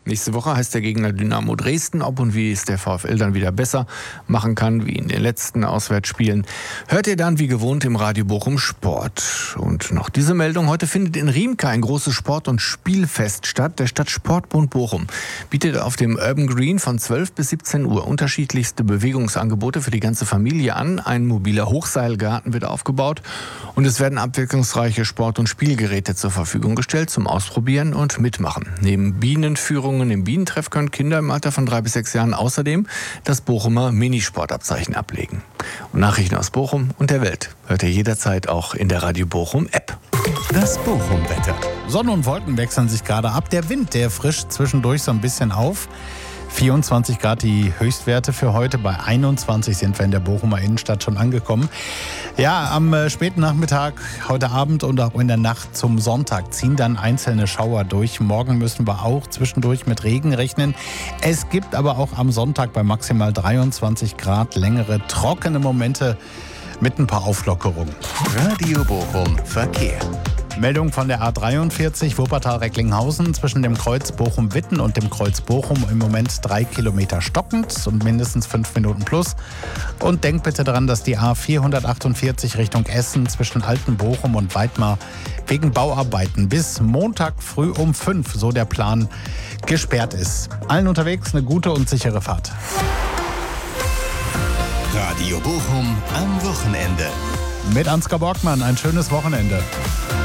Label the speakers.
Speaker 1: Nächste Woche heißt der Gegner Dynamo Dresden. Ob und wie es der VfL dann wieder besser machen kann, wie in den letzten Auswärtsspielen, hört ihr dann wie gewohnt im Radio Bochum Sport. Und noch diese Meldung: Heute findet in Riemke ein großes Sport- und Spielfest statt. Der Stadtsportbund Bochum bietet auf dem Urban Green von 12 bis 17 Uhr unterschiedlichste Bewegungsangebote für die ganze Familie an. Ein mobiler Hochseilgarten wird aufgebaut und es werden abwechslungsreiche Sport- und Spielgeräte zur Verfügung gestellt zum Ausprobieren und Mitmachen. Neben Bienenführungen im Bienentreff können Kinder im Alter von 3 bis 6 Jahren außerdem das Bochumer Minisportabzeichen ablegen. Und Nachrichten aus Bochum und der Welt hört ihr jederzeit auch in der Radio Bochum App.
Speaker 2: Das Bochum-Wetter. Sonne und Wolken wechseln sich gerade ab. Der Wind, der frischt zwischendurch so ein bisschen auf. 24 Grad die Höchstwerte für heute. Bei 21 sind wir in der Bochumer Innenstadt schon angekommen. Ja, am späten Nachmittag, heute Abend und auch in der Nacht zum Sonntag ziehen dann einzelne Schauer durch. Morgen müssen wir auch zwischendurch mit Regen rechnen. Es gibt aber auch am Sonntag bei maximal 23 Grad längere trockene Momente mit ein paar Auflockerungen.
Speaker 3: Radio Bochum Verkehr.
Speaker 2: Meldung von der A43 Wuppertal-Recklinghausen zwischen dem Kreuz Bochum-Witten und dem Kreuz Bochum im Moment 3 Kilometer stockend und mindestens 5 Minuten plus. Und denkt bitte daran, dass die A448 Richtung Essen zwischen Altenbochum und Weidmar wegen Bauarbeiten bis Montag früh um 5, so der Plan, gesperrt ist. Allen unterwegs eine gute und sichere Fahrt.
Speaker 3: Radio Bochum am Wochenende.
Speaker 2: Mit Ansgar Borgmann ein schönes Wochenende.